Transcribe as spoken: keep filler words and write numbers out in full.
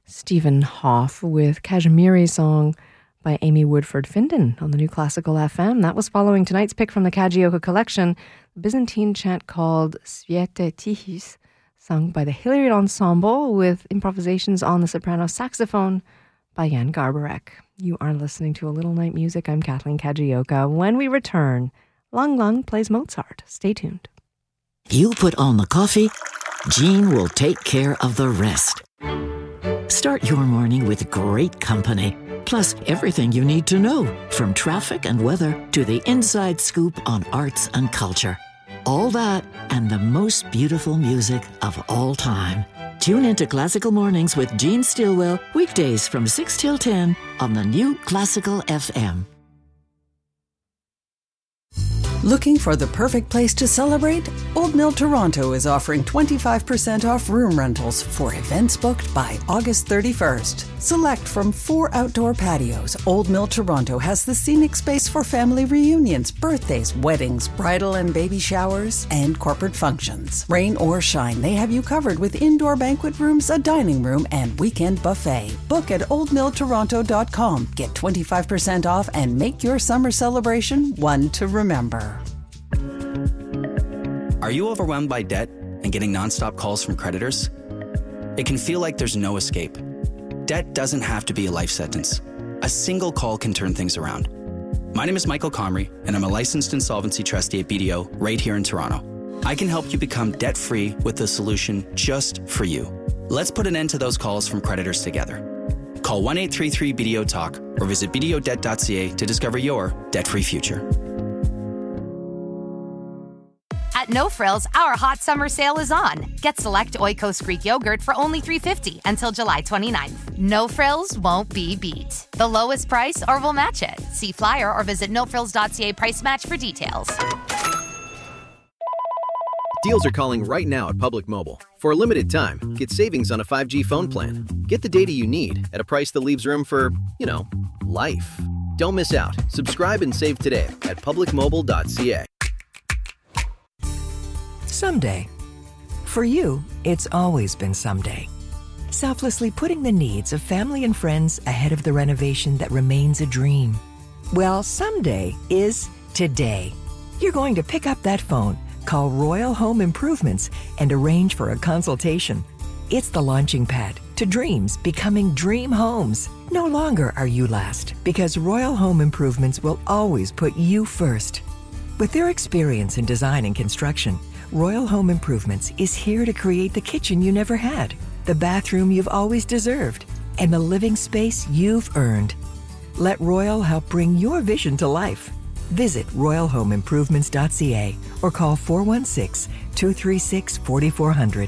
Stephen Hoff with Kashmiri song by Amy Woodford Finden on the New Classical F M. That was following tonight's pick from the Kagioka collection, the Byzantine chant called Sviete Tihis, sung by the Hilliard Ensemble with improvisations on the soprano saxophone by Jan Garbarek. You are listening to A Little Night Music. I'm Kathleen Kagioka. When we return, Lang Lang plays Mozart. Stay tuned. You put on the coffee, Jean will take care of the rest. Start your morning with great company, plus everything you need to know, from traffic and weather to the inside scoop on arts and culture. All that and the most beautiful music of all time. Tune into Classical Mornings with Jean Stilwell, weekdays from six till ten on the New Classical F M. Looking for the perfect place to celebrate? Old Mill Toronto is offering twenty-five percent off room rentals for events booked by August thirty-first. Select from four outdoor patios, Old Mill Toronto has the scenic space for family reunions, birthdays, weddings, bridal and baby showers, and corporate functions. Rain or shine, they have you covered with indoor banquet rooms, a dining room, and weekend buffet. Book at old mill toronto dot com. Get twenty-five percent off and make your summer celebration one to remember. Are you overwhelmed by debt and getting nonstop calls from creditors? It can feel like there's no escape. Debt doesn't have to be a life sentence. A single call can turn things around. My name is Michael Comrie, and I'm a licensed insolvency trustee at B D O right here in Toronto. I can help you become debt-free with a solution just for you. Let's put an end to those calls from creditors together. Call one eight three three B D O Talk or visit b d o debt dot c a to discover your debt-free future. At No Frills, our hot summer sale is on. Get select Oikos Greek yogurt for only three dollars and fifty cents until July twenty-ninth. No Frills won't be beat. The lowest price or we'll match it. See flyer or visit no frills dot c a price match for details. Deals are calling right now at Public Mobile. For a limited time, get savings on a five G phone plan. Get the data you need at a price that leaves room for, you know, life. Don't miss out. Subscribe and save today at public mobile dot c a. Someday. For you, it's always been someday. Selflessly putting the needs of family and friends ahead of the renovation that remains a dream. Well, someday is today. You're going to pick up that phone, call Royal Home Improvements, and arrange for a consultation. It's the launching pad to dreams becoming dream homes. No longer are you last, because Royal Home Improvements will always put you first. With their experience in design and construction, Royal Home Improvements is here to create the kitchen you never had, the bathroom you've always deserved, and the living space you've earned. Let Royal help bring your vision to life. Visit royal home improvements dot c a or call four one six, two three six, four four zero zero.